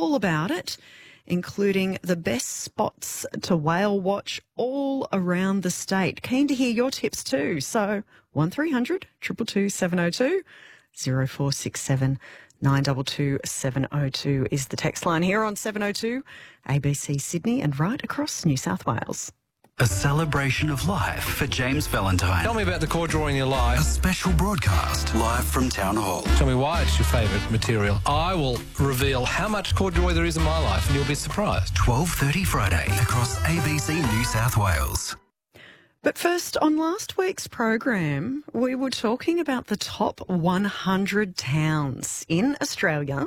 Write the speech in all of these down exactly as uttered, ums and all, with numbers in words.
all about it, including the best spots to whale watch all around the state. Keen to hear your tips too. So one three hundred two two two seven oh two, oh four six seven nine two two seven oh two is the text line here on seven oh two A B C Sydney and right across New South Wales. A celebration of life for James Valentine. Tell me about the core drawer in your life. A special broadcast live from Town Hall. Tell me why it's your favourite material. I will reveal how much corduroy there is in my life and you'll be surprised. twelve thirty Friday across A B C New South Wales. But first, on last week's program, we were talking about the top one hundred towns in Australia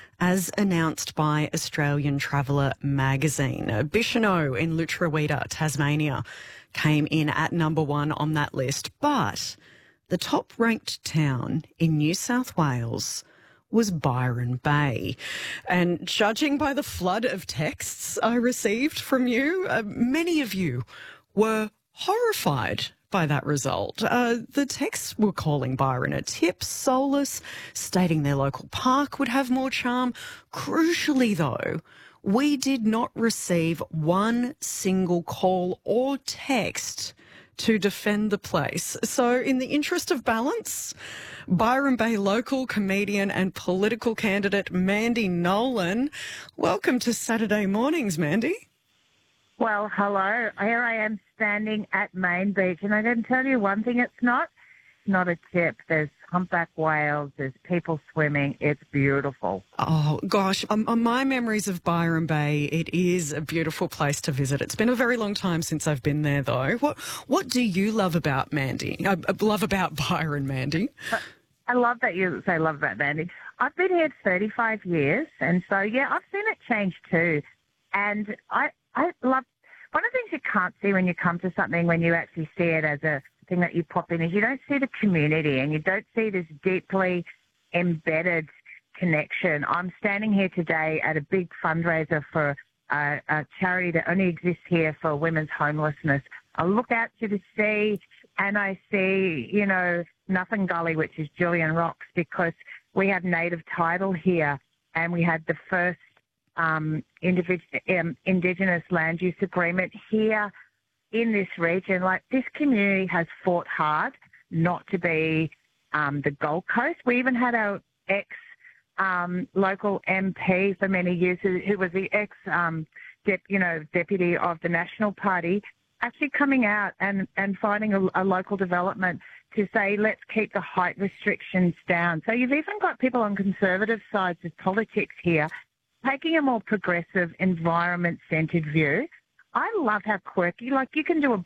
as announced by Australian Traveller magazine. Bicheno in Lutruwita, Tasmania, came in at number one on that list. But the top-ranked town in New South Wales was Byron Bay. And judging by the flood of texts I received from you, uh, many of you were horrified by that result. Uh, the texts were calling Byron a tip, solace, stating their local park would have more charm. Crucially, though, we did not receive one single call or text to defend the place. So in the interest of balance, Byron Bay local comedian and political candidate Mandy Nolan, welcome to Saturday Mornings, Mandy. Well, hello. Here I am standing at Main Beach, and I can tell you one thing, it's not not a tip. There's humpback whales, there's people swimming. It's beautiful. Oh, gosh. Um, on my memories of Byron Bay, it is a beautiful place to visit. It's been a very long time since I've been there, though. What What do you love about Mandy? I uh, love about Byron, Mandy? I love that you say love about Mandy. I've been here thirty-five years, and so, yeah, I've seen it change too. And I, I love, one of the things you can't see when you come to something, when you actually see it as a thing that you pop in, is you don't see the community and you don't see this deeply embedded connection. I'm standing here today at a big fundraiser for a, a charity that only exists here for women's homelessness. I look out to the sea and I see, you know, Nothing Gully, which is Julian Rocks, because we have native title here and we had the first Um, um, Indigenous land use agreement here in this region. Like, this community has fought hard not to be um, the Gold Coast. We even had our ex um, local M P for many years, who, who was the ex um, dep, you know, deputy of the National Party, actually coming out and, and finding a, a local development to say, let's keep the height restrictions down. So you've even got people on conservative sides of politics here taking a more progressive, environment-centred view. I love how quirky, like, you can do a